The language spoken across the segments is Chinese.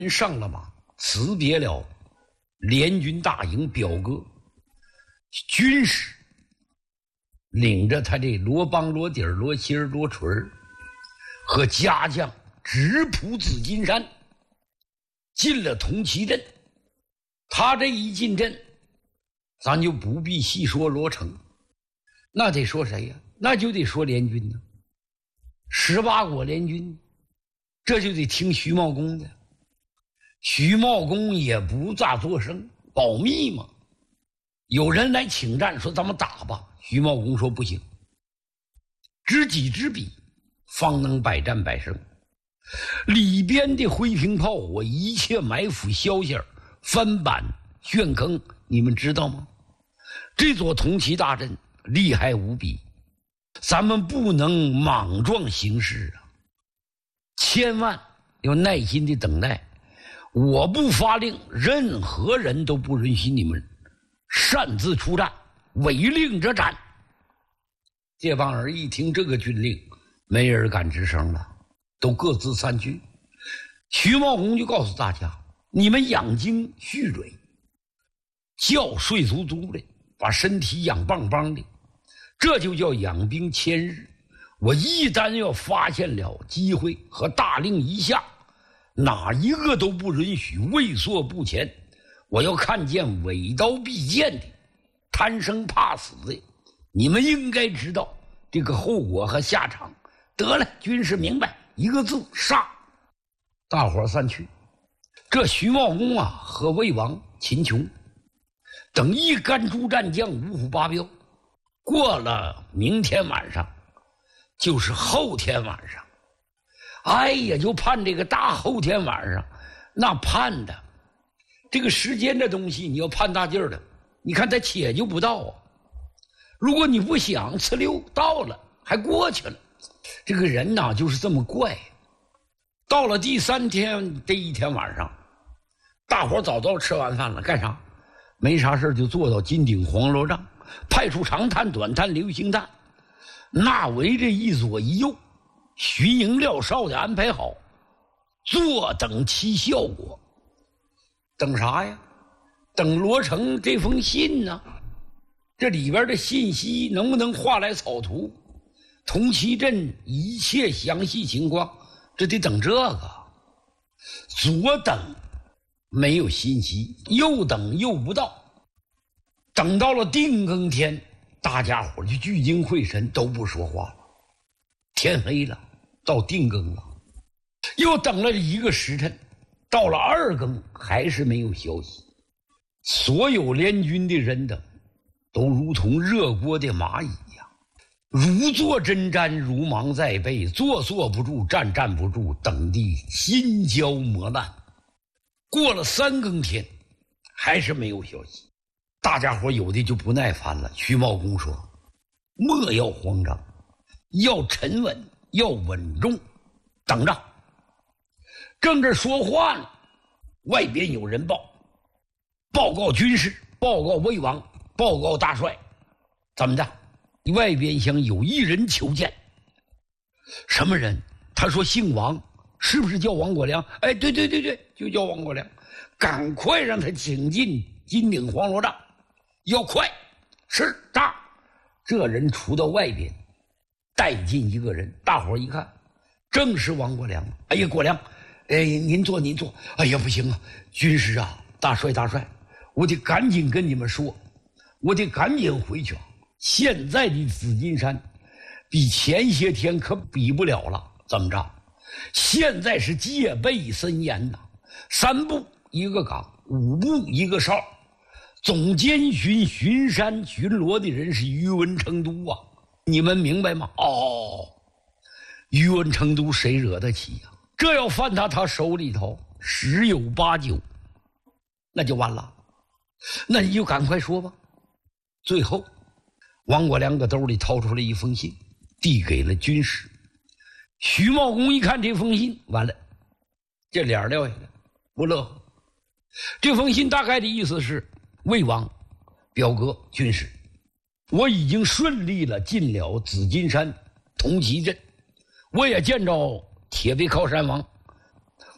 上了马，辞别了联军大营表哥军师，领着他这罗邦、罗底儿、罗希儿、罗锤儿和家将直扑紫金山，进了铜旗镇。他这一进镇，咱就不必细说罗成，那得说谁呀？那就得说联军呢。18国联军，这就得听徐茂公的。徐茂公也不咋作声，保密嘛。有人来请战，说咱们打吧。徐茂公说不行，知己知彼，方能百战百胜。里边的灰瓶炮火，一切埋伏消息，翻板陷坑，你们知道吗？这座铜旗大阵厉害无比，咱们不能莽撞行事啊，千万要耐心的等待。我不发令，任何人都不允许你们擅自出战，违令者斩。这帮人一听这个军令，没人敢吱声了，都各自散去。徐茂公就告诉大家，你们养精蓄锐，觉睡足足的，把身体养棒棒的，这就叫养兵千日。我一旦要发现了机会和大令一下，哪一个都不允许畏缩不前。我要看见伪刀必剑的，贪生怕死的，你们应该知道这个后果和下场。得了，军士明白，一个字，杀。大伙散去。这徐茂公啊和魏王秦琼等一干诸战将五虎八彪，过了明天晚上就是后天晚上，哎呀，就盼这个大后天晚上。那盼的这个时间的东西，你要盼大劲儿的，你看他且就不到啊。如果你不想，呲溜到了还过去了。这个人呐就是这么怪。到了第3天这一天晚上，大伙早吃完饭了，干啥？没啥事就坐到金顶黄罗帐，派出长探、短探、流星探，那围着一左一右，巡营料哨的安排好，坐等其效果。等啥呀？等罗成这封信呢。这里边的信息能不能画来草图？铜旗镇一切详细情况，这得等这个。左等没有信息，右等又不到。等到了定更天，大家伙就聚精会神，都不说话了。天黑了，到定更了，又等了1个时辰，到了2更还是没有消息。所有联军的人等都如同热锅的蚂蚁呀，如坐针毡，如芒在背，坐不住，站不住，等地心焦磨烂。过了3更天，还是没有消息。大家伙有的就不耐烦了。徐茂公说：莫要慌张，要沉稳，要稳重，等着。正这说话呢，外边有人报告军师，报告魏王，报告大帅。怎么的？外边厢有一人求见。什么人？他说姓王，是不是叫王国良？哎，对，就叫王国良。赶快让他请进金顶黄罗帐，要快。是大。这人出到外边，带进一个人，大伙一看，正是王国良。哎呀，国良，哎，您坐。哎呀，不行啊，军师啊，大帅，我得赶紧跟你们说，我得赶紧回去。现在的紫金山比前些天可比不了了。怎么着？现在是戒备森严呐，3步一个岗，5步一个哨。总监巡山巡逻的人是于文成都啊，你们明白吗？哦，于文成都谁惹得起呀？这要犯他手里头10有8九，那就完了。那你就赶快说吧。最后王国良搁兜里掏出了一封信，递给了军师。徐茂公一看这封信，完了，这脸撂下来，不乐呵。这封信大概的意思是：魏王表哥军师，我已经顺利了进了紫金山铜旗镇，我也见着铁背靠山王，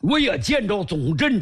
我也见着总镇